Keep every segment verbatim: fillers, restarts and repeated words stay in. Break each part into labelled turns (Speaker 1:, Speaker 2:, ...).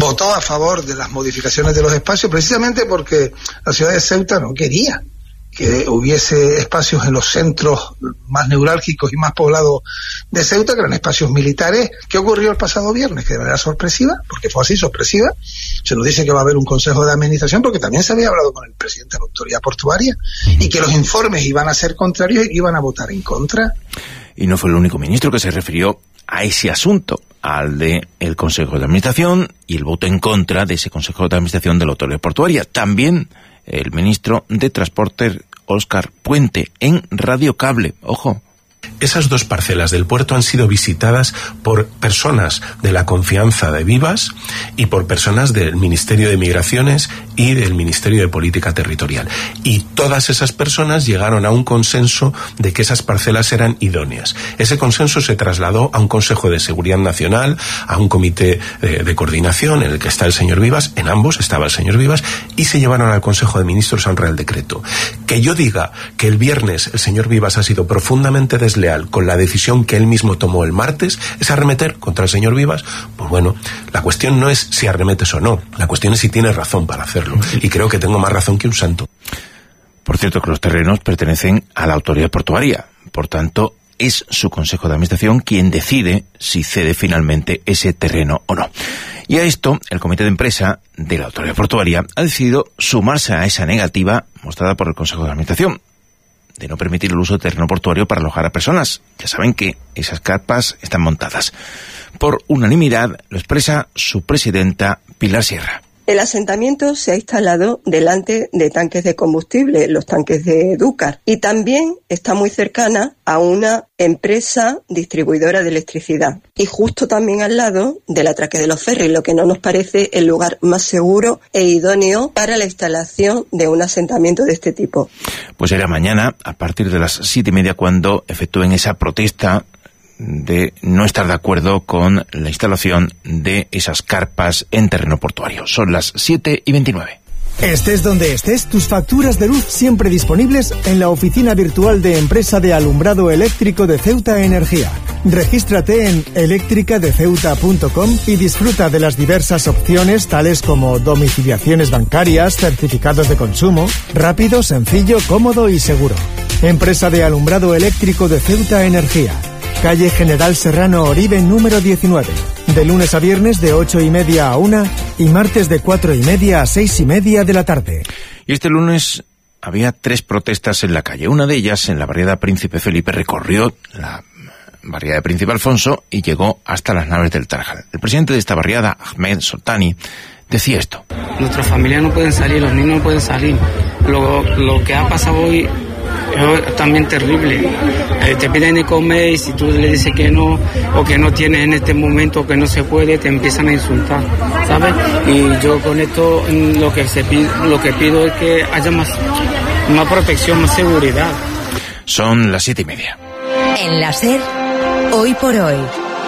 Speaker 1: votó a favor de las modificaciones de los espacios precisamente porque la ciudad de Ceuta no quería que hubiese espacios en los centros más neurálgicos y más poblados de Ceuta, que eran espacios militares. ¿Qué ocurrió el pasado viernes? Que de manera sorpresiva, porque fue así, sorpresiva, se nos dice que va a haber un consejo de administración, porque también se había hablado con el presidente de la autoridad portuaria, y que los informes iban a ser contrarios y iban a votar en contra.
Speaker 2: Y no fue el único ministro que se refirió a ese asunto, al de el Consejo de Administración y el voto en contra de ese Consejo de Administración de la autoridad portuaria. También el ministro de Transporte, Óscar Puente, en Radio Cable. Ojo.
Speaker 3: Esas dos parcelas del puerto han sido visitadas por personas de la confianza de Vivas y por personas del Ministerio de Migraciones y del Ministerio de Política Territorial. Y todas esas personas llegaron a un consenso de que esas parcelas eran idóneas. Ese consenso se trasladó a un Consejo de Seguridad Nacional, a un comité de, de coordinación en el que está el señor Vivas, en ambos estaba el señor Vivas, y se llevaron al Consejo de Ministros a un Real Decreto. Que yo diga que el viernes el señor Vivas ha sido profundamente desleal con la decisión que él mismo tomó el martes, es arremeter contra el señor Vivas, pues bueno, la cuestión no es si arremetes o no, la cuestión es si tienes razón para hacerlo, y creo que tengo más razón que un santo.
Speaker 2: Por cierto, que los terrenos pertenecen a la autoridad portuaria, por tanto, es su Consejo de Administración quien decide si cede finalmente ese terreno o no. Y a esto, el comité de empresa de la autoridad portuaria ha decidido sumarse a esa negativa mostrada por el Consejo de Administración, de no permitir el uso de terreno portuario para alojar a personas. Ya saben que esas carpas están montadas. Por unanimidad lo expresa su presidenta Pilar Sierra.
Speaker 4: El asentamiento se ha instalado delante de tanques de combustible, los tanques de Dúcar, y también está muy cercana a una empresa distribuidora de electricidad, y justo también al lado del atraque de los ferries, lo que no nos parece el lugar más seguro e idóneo para la instalación de un asentamiento de este tipo.
Speaker 2: Pues será mañana, a partir de las siete y media, cuando efectúen esa protesta de no estar de acuerdo con la instalación de esas carpas en terreno portuario. Son las siete y veintinueve.
Speaker 5: Estés donde estés, tus facturas de luz siempre disponibles en la oficina virtual de empresa de alumbrado eléctrico de Ceuta Energía. Regístrate en eléctrica de ceuta punto com y disfruta de las diversas opciones tales como domiciliaciones bancarias, certificados de consumo, rápido, sencillo, cómodo y seguro. Empresa de alumbrado eléctrico de Ceuta Energía. Calle General Serrano Oribe número diecinueve. De lunes a viernes de ocho y media a una y martes de cuatro y media a seis y media de la tarde.
Speaker 2: Y este lunes había tres protestas en la calle. Una de ellas en la barriada Príncipe Felipe recorrió la barriada de Príncipe Alfonso y llegó hasta las naves del Tarajal. El presidente de esta barriada, Ahmed Soltani, decía esto.
Speaker 6: Nuestras familias no pueden salir, los niños no pueden salir. Lo, lo que ha pasado hoy es también terrible. Eh, te piden de comer y si tú le dices que no, o que no tienes en este momento, o que no se puede, te empiezan a insultar, ¿sabes? Y yo con esto lo que se pide, lo que pido es que haya más, más protección, más seguridad.
Speaker 2: Son las siete y media.
Speaker 7: En la SER, hoy por hoy,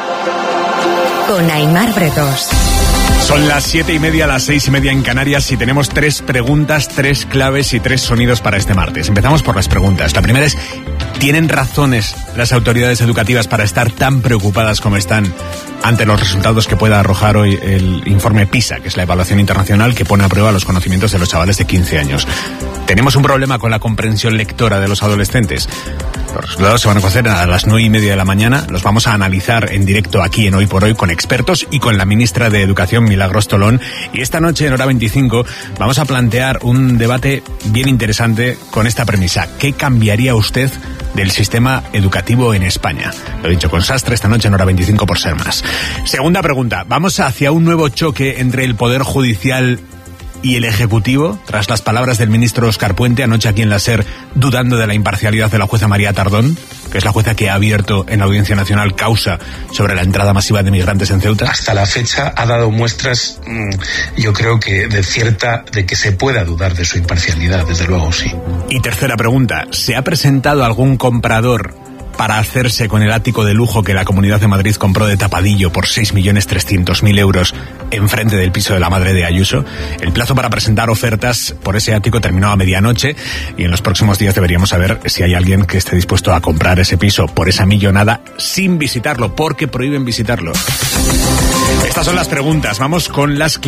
Speaker 7: con Aimar Bretos.
Speaker 8: Son las siete y media, las seis y media en Canarias y tenemos tres preguntas, tres claves y tres sonidos para este martes. Empezamos por las preguntas. La primera es, ¿tienen razones las autoridades educativas para estar tan preocupadas como están ante los resultados que pueda arrojar hoy el informe PISA, que es la evaluación internacional que pone a prueba los conocimientos de los chavales de quince años? ¿Tenemos un problema con la comprensión lectora de los adolescentes? Los resultados se van a conocer a las nueve y media de la mañana. Los vamos a analizar en directo aquí en Hoy por Hoy con expertos y con la ministra de Educación, Milagros Tolón. Y esta noche, en hora veinticinco, vamos a plantear un debate bien interesante con esta premisa. ¿Qué cambiaría usted del sistema educativo en España? Lo he dicho con Sastre esta noche en hora veinticinco por ser más. Segunda pregunta. ¿Vamos hacia un nuevo choque entre el Poder Judicial y el Ejecutivo, tras las palabras del ministro Óscar Puente anoche aquí en la SER, dudando de la imparcialidad de la jueza María Tardón, que es la jueza que ha abierto en la Audiencia Nacional causa sobre la entrada masiva de migrantes en Ceuta?
Speaker 3: Hasta la fecha ha dado muestras, yo creo que de cierta, de que se pueda dudar de su imparcialidad, desde luego sí.
Speaker 8: Y tercera pregunta, ¿se ha presentado algún comprador para hacerse con el ático de lujo que la Comunidad de Madrid compró de tapadillo por seis millones trescientos mil euros enfrente del piso de la madre de Ayuso? El plazo para presentar ofertas por ese ático terminó a medianoche y en los próximos días deberíamos saber si hay alguien que esté dispuesto a comprar ese piso por esa millonada sin visitarlo, porque prohíben visitarlo. Estas son las preguntas. Vamos con las